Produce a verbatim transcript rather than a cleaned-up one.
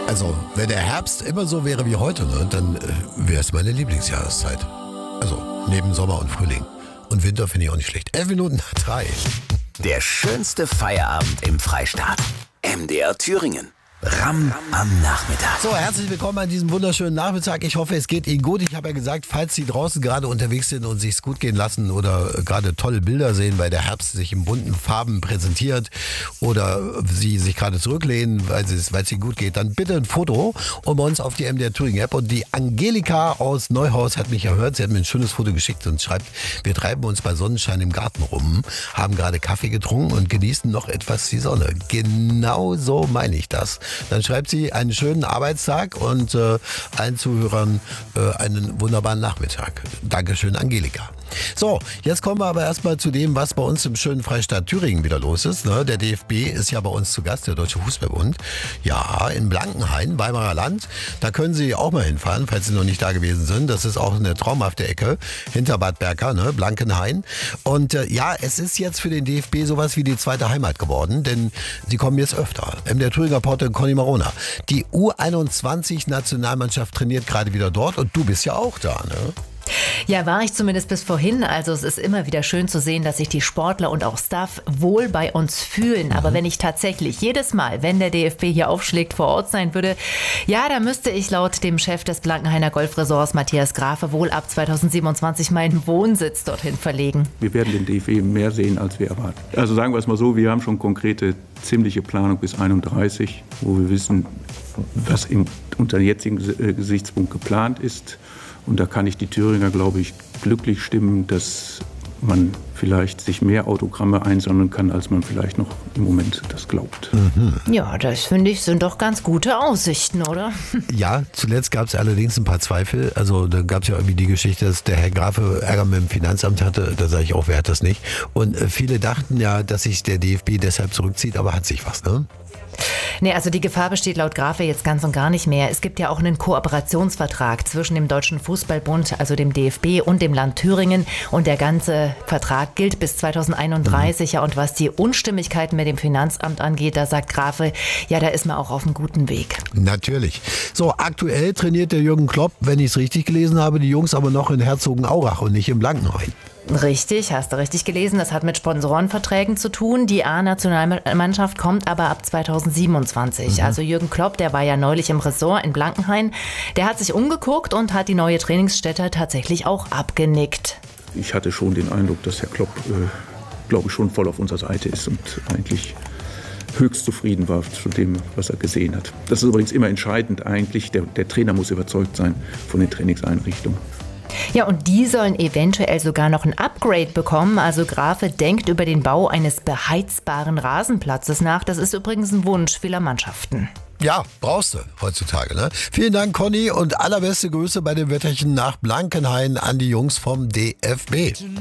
Also, wenn der Herbst immer so wäre wie heute, ne, dann äh, wäre es meine Lieblingsjahreszeit. Also, neben Sommer und Frühling. Und Winter finde ich auch nicht schlecht. Elf Minuten nach drei. Der schönste Feierabend im Freistaat. M D R Thüringen. Ramm am Nachmittag. So, herzlich willkommen an diesem wunderschönen Nachmittag. Ich hoffe, es geht Ihnen gut. Ich habe ja gesagt, falls Sie draußen gerade unterwegs sind und sich's gut gehen lassen oder gerade tolle Bilder sehen, weil der Herbst sich in bunten Farben präsentiert oder Sie sich gerade zurücklehnen, weil es weil es Ihnen gut geht, dann bitte ein Foto und bei uns auf die M D R Thüringen App. Und die Angelika aus Neuhaus hat mich erhört. Sie hat mir ein schönes Foto geschickt und schreibt, wir treiben uns bei Sonnenschein im Garten rum, haben gerade Kaffee getrunken und genießen noch etwas die Sonne. Genau so meine ich das. Dann schreibt sie einen schönen Arbeitstag und äh, allen Zuhörern äh, einen wunderbaren Nachmittag. Dankeschön, Angelika. So, jetzt kommen wir aber erstmal zu dem, was bei uns im schönen Freistaat Thüringen wieder los ist. Ne? Der D F B ist ja bei uns zu Gast, der Deutsche Fußballbund. Ja, in Blankenhain, Weimarer Land. Da können Sie auch mal hinfahren, falls Sie noch nicht da gewesen sind. Das ist auch eine traumhafte Ecke hinter Bad Berka, ne? Blankenhain. Und äh, ja, es ist jetzt für den D F B sowas wie die zweite Heimat geworden, denn sie kommen jetzt öfter. M D R Thüringer Reporterin Conny Marona. Die U einundzwanzig-Nationalmannschaft trainiert gerade wieder dort und du bist ja auch da, ne? Ja, war ich zumindest bis vorhin. Also es ist immer wieder schön zu sehen, dass sich die Sportler und auch Staff wohl bei uns fühlen. Aber wenn ich tatsächlich jedes Mal, wenn der D F B hier aufschlägt, vor Ort sein würde, ja, da müsste ich laut dem Chef des Blankenhainer Golfresorts, Matthias Grafe, wohl ab zweitausendsiebenundzwanzig meinen Wohnsitz dorthin verlegen. Wir werden den D F B mehr sehen, als wir erwarten. Also sagen wir es mal so, wir haben schon konkrete, ziemliche Planung bis einunddreißig, wo wir wissen, was im, unter jetzigen Gesichtspunkt geplant ist. Und da kann ich die Thüringer, glaube ich, glücklich stimmen, dass man vielleicht sich mehr Autogramme einsammeln kann, als man vielleicht noch im Moment das glaubt. Mhm. Ja, das finde ich sind doch ganz gute Aussichten, oder? Ja, zuletzt gab es allerdings ein paar Zweifel. Also da gab es ja irgendwie die Geschichte, dass der Herr Grafe Ärger mit dem Finanzamt hatte. Da sage ich auch, wer hat das nicht? Und äh, viele dachten ja, dass sich der D F B deshalb zurückzieht, aber hat sich was, ne? Nee, also die Gefahr besteht laut Grafe jetzt ganz und gar nicht mehr. Es gibt ja auch einen Kooperationsvertrag zwischen dem Deutschen Fußballbund, also dem D F B und dem Land Thüringen. Und der ganze Vertrag gilt bis zweitausendeinunddreißig. Mhm. Ja, und was die Unstimmigkeiten mit dem Finanzamt angeht, da sagt Grafe, ja, da ist man auch auf einem guten Weg. Natürlich. So, aktuell trainiert der Jürgen Klopp, wenn ich es richtig gelesen habe, die Jungs aber noch in Herzogenaurach und nicht im Blankenhain. Richtig, hast du richtig gelesen. Das hat mit Sponsorenverträgen zu tun. Die A-Nationalmannschaft kommt aber ab zweitausendsiebenundzwanzig. Mhm. Also Jürgen Klopp, der war ja neulich im Ressort in Blankenhain. Der hat sich umgeguckt und hat die neue Trainingsstätte tatsächlich auch abgenickt. Ich hatte schon den Eindruck, dass Herr Klopp, äh, glaube ich, schon voll auf unserer Seite ist und eigentlich höchst zufrieden war zu dem, was er gesehen hat. Das ist übrigens immer entscheidend eigentlich. Der, der Trainer muss überzeugt sein von den Trainingseinrichtungen. Ja, und die sollen eventuell sogar noch ein Upgrade bekommen. Also Grafe denkt über den Bau eines beheizbaren Rasenplatzes nach. Das ist übrigens ein Wunsch vieler Mannschaften. Ja, brauchst du heutzutage, ne? Vielen Dank, Conny, und allerbeste Grüße bei dem Wetterchen nach Blankenhain an die Jungs vom D F B.